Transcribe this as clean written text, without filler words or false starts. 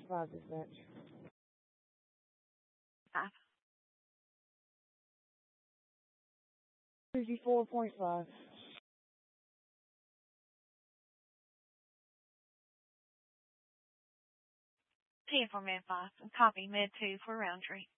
5 dispatch. 5. 54.5. 10 for Med 5. Copy Med 2 for Roundtree.